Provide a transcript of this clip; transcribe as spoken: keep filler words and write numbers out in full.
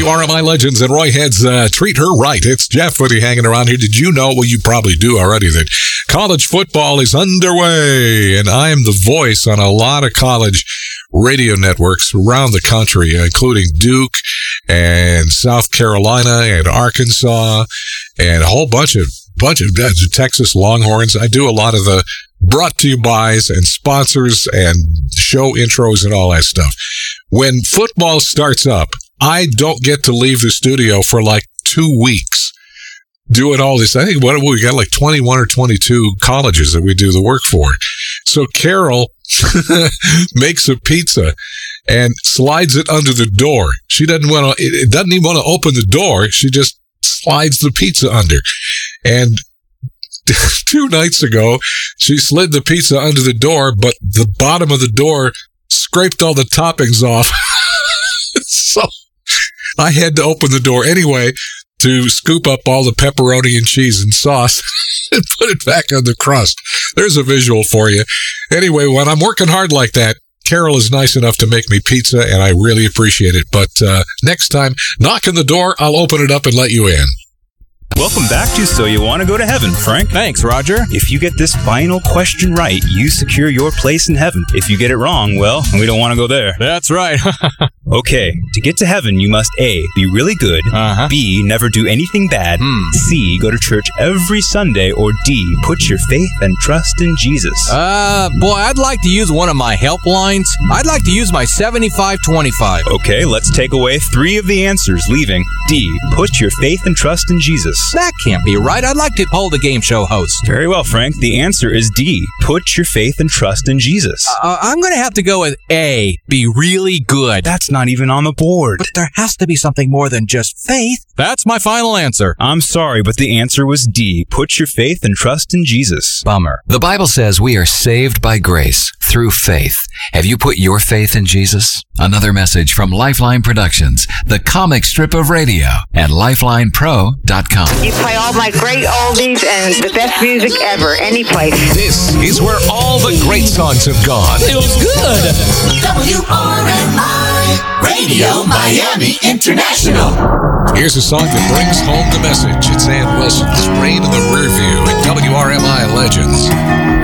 W R M I Legends and Roy Heads, uh, treat her right. It's Jeff with you hanging around here. Did you know, well, you probably do already, that college football is underway, and I am the voice on a lot of college radio networks around the country, including Duke and South Carolina and Arkansas and a whole bunch of bunch of uh, Texas Longhorns. I do a lot of the brought to you bys and sponsors and show intros and all that stuff. When football starts up, I don't get to leave the studio for like two weeks doing all this. I think what we got like twenty-one or twenty-two colleges that we do the work for. So Carol makes a pizza and slides it under the door. She doesn't want to, it doesn't even want to open the door. She just slides the pizza under. And two nights ago, she slid the pizza under the door, but the bottom of the door scraped all the toppings off. So I had to open the door anyway to scoop up all the pepperoni and cheese and sauce and put it back on the crust. There's a visual for you. Anyway, when I'm working hard like that, Carol is nice enough to make me pizza, and I really appreciate it. But uh, next time, knock on the door, I'll open it up and let you in. Welcome back to So You Want to Go to Heaven, Frank. Thanks, Roger. If you get this final question right, you secure your place in heaven. If you get it wrong, well, we don't want to go there. That's right. Okay, to get to heaven, you must A, be really good, uh-huh. B, never do anything bad, Hmm. C, go to church every Sunday, or D, put your faith and trust in Jesus. Uh, boy, I'd like to use one of my helplines. I'd like to use my seventy-five twenty-five. Okay, let's take away three of the answers, leaving D, put your faith and trust in Jesus. That can't be right. I'd like to hold a game show host. Very well, Frank. The answer is D, put your faith and trust in Jesus. Uh, I'm going to have to go with A, be really good. That's not even on the board. But there has to be something more than just faith. That's my final answer. I'm sorry, but the answer was D, put your faith and trust in Jesus. Bummer. The Bible says we are saved by grace through faith. Have you put your faith in Jesus? Another message from Lifeline Productions, the comic strip of radio, at lifeline pro dot com. You play all my great oldies and the best music ever, any place. This is where all the great songs have gone. Feels good. W R M I Radio Miami International. Here's a song that brings home the message. It's Ann Wilson's Rain in the Rearview at W R M I Legends.